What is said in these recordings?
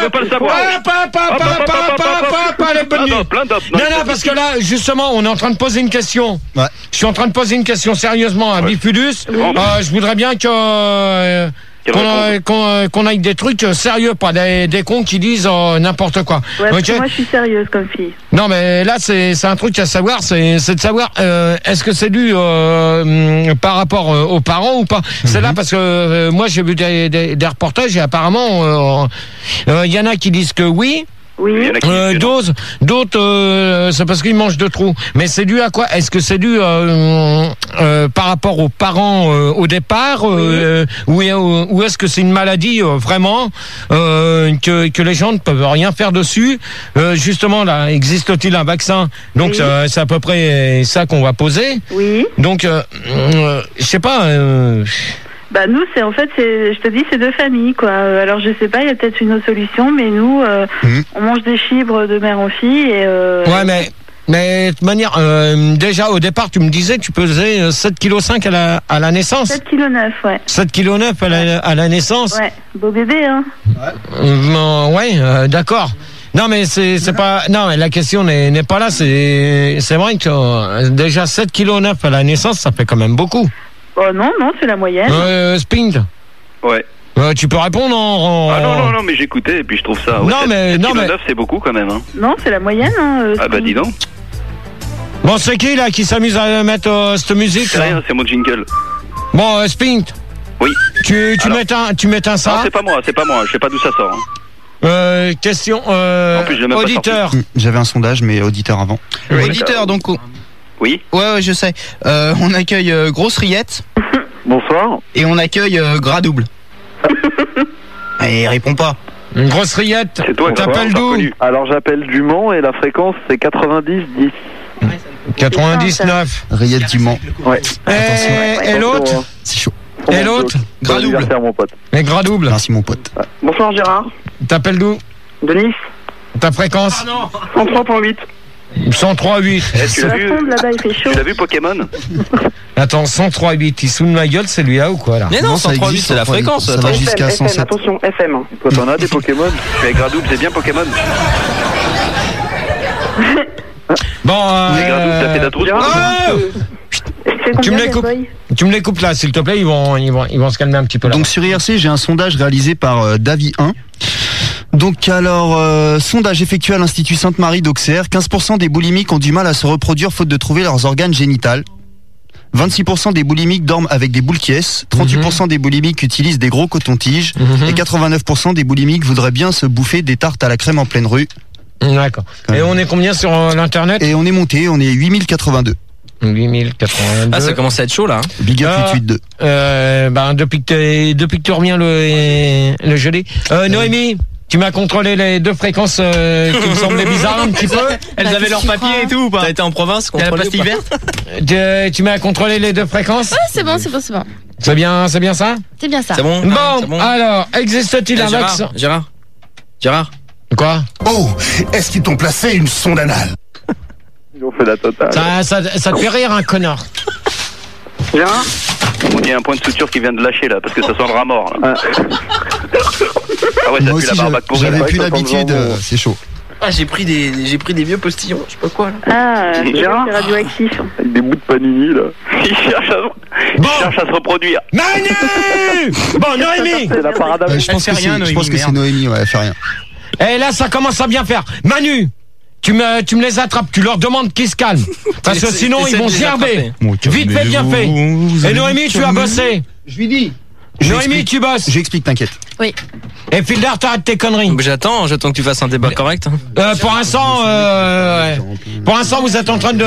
veut pas le savoir. Pas les bonnes nuits. Non, parce que là, justement, on est en train de poser une question. Ouais. Je suis en train de poser une question sérieusement à Bifudus. Je voudrais bien que qu'on aille des trucs sérieux, pas des cons qui disent n'importe quoi. Ouais, parce que moi je suis sérieuse comme fille. Non, mais là c'est un truc à savoir, c'est de savoir est-ce que c'est dû par rapport aux parents ou pas. C'est là parce que moi j'ai vu des reportages et apparemment il y en a qui disent que oui. Oui. D'autres, c'est parce qu'ils mangent de trop. Mais c'est dû à quoi? Est-ce que c'est dû par rapport aux parents au départ, ou est-ce que c'est une maladie vraiment que les gens ne peuvent rien faire dessus? Justement, là, existe-t-il un vaccin? Donc c'est à peu près ça qu'on va poser. Oui. Donc je sais pas. Bah nous c'est je te dis c'est deux familles quoi. Alors je sais pas, il y a peut-être une autre solution, mais nous on mange des fibres de mère en fille et ouais mais de toute manière déjà au départ tu me disais que tu pesais 7,5 kg à la naissance. 7,9 kg ouais. 7,9 kg à la naissance. Ouais, beau bébé hein. Ouais, d'accord. Non mais c'est pas mais la question n'est pas là, c'est vrai que déjà 7,9 kg à la naissance, ça fait quand même beaucoup. Oh non, c'est la moyenne. Spind. Ouais. Tu peux répondre Ah non, mais j'écoutais et puis je trouve ça. Ouais, 7,9 c'est beaucoup quand même. Hein. Non, c'est la moyenne. Ah bah dis donc. Bon, c'est qui là qui s'amuse à mettre cette musique? C'est rien, c'est mon jingle. Bon, Spind. Oui. Tu m'éteins ça? Non, c'est pas moi, je sais pas d'où ça sort. Hein. Question en plus, je l'ai même auditeur. J'avais un sondage, mais auditeur avant. Oui, auditeur, donc. Oui. Ouais, je sais. On accueille Grosse Riette. Bonsoir. Et on accueille Gras Double. Et il répond pas. Une grosse riette. C'est toi, t'appelles d'où? Alors j'appelle du Mans et la fréquence c'est 90-10. 99. Riette du Mans. Ouais. Et l'autre? C'est chaud. Et l'autre? Gras Double. Mon pote. Et Gras Double. Merci mon pote. Bonsoir Gérard. T'appelles d'où? De Nice. Ta fréquence? 103.8. 103.8. Tu l'as vu? Là-bas il fait chaud. Tu l'as vu Pokémon? Attends, 103.8, il saoule ma gueule celui-là ou quoi là? Mais non, 103.8 c'est la fréquence. Ça va jusqu'à 107. Attention, FM. Toi t'en as des Pokémon? Tu es Gradouble, c'est bien Pokémon. Bon, Les Gradouble, t'as fait d'atrousse. Tu me les coupes là, s'il te plaît, ils vont se calmer un petit peu là. Donc sur IRC, j'ai un sondage réalisé par Davy 1. Donc alors, sondage effectué à l'Institut Sainte-Marie d'Auxerre, 15% des boulimiques ont du mal à se reproduire faute de trouver leurs organes génitals. 26% des boulimiques dorment avec des boules quies, 38% des boulimiques utilisent des gros cotons-tiges, et 89% des boulimiques voudraient bien se bouffer des tartes à la crème en pleine rue. D'accord. Et on est combien sur l'internet? Et on est 8082. 8082. Ah, ça commence à être chaud là. Big up 882. Depuis que tu reviens le jeudi. Noémie, tu m'as contrôlé les deux fréquences qui me semblaient bizarres un petit peu. Elles avaient leur papier et tout ou pas? T'as été en province, contrôlé la plastique verte? Tu m'as contrôlé les deux fréquences? Ouais, c'est bon. C'est bien ça? C'est bien ça. C'est bon. Bon, alors, existe-t-il un vaccin? Gérard. Quoi? Oh, est-ce qu'ils t'ont placé une sonde anale? Ils ont fait la totale. Ça te fait rire, un connard. Gérard? Il y a un point de suture qui vient de lâcher là, parce que ça sent le rat mort là. Ah ouais, ça Moi pue la aussi, barbaque pour j'avais rien. plus l'habitude, c'est chaud. Ah, j'ai pris des vieux postillons, je sais pas quoi là. Ah, Gérard. c'est radioactif. Avec des bouts de panini là. Il cherche à se reproduire. Manu! Bon, Noémie! C'est la parade. Je pense que c'est Noémie, ouais, elle fait rien. Et là, ça commence à bien faire. Manu! Tu me les attrapes, tu leur demandes qu'ils se calment. Parce que sinon, ils vont gerber. Vite fait, bien fait. Et Noémie, tu as bossé. Je lui dis. Noémie, tu bosses. J'explique, t'inquiète. Oui. Et Filder, t'arrêtes tes conneries. J'attends que tu fasses un débat correct. Pour l'instant, vous êtes en train de...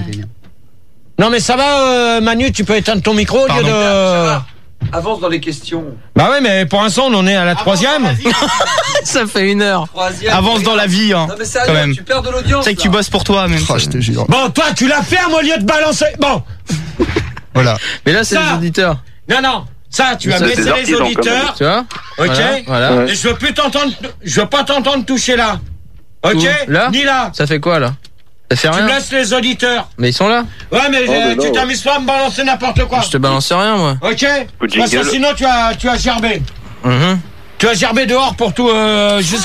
Non mais ça va, Manu, tu peux éteindre ton micro au lieu de... Avance dans les questions. Bah ouais, mais pour l'instant, on en est à la troisième. Ça fait 1 heure. Avance dans la vie, hein. Non mais sérieux, quand même. tu perds de l'audience. C'est que tu bosses pour toi, même. Oh, je te jure. Bon, toi, tu la fermes au lieu de balancer. Bon. Voilà. Mais là, c'est Ça. les auditeurs. Non. Ça, tu vas Ça, baisser c'est les artisan, auditeurs. Tu vois? Ok. Voilà. Et je veux pas t'entendre toucher là. Ok. Où? Là? Ni là. Ça fait quoi là? Ça fait Tu rien. me laisses les auditeurs. Mais ils sont là. Ouais, mais tu non. t'amuses pas à me balancer n'importe quoi. Je te balance rien, moi. Ok. Coup de Parce que jingle. sinon, tu as gerbé. Mhm. Tu as gerbé dehors pour tout.